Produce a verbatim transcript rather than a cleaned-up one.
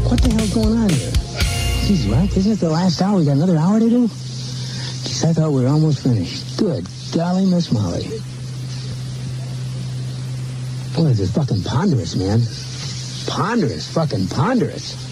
What the hell's going on here? Jeez, what? Isn't it the last hour? We got another hour to do? Jeez, I thought we were almost finished. Good golly, Miss Molly. Boy, this is fucking ponderous, man. Ponderous, fucking ponderous.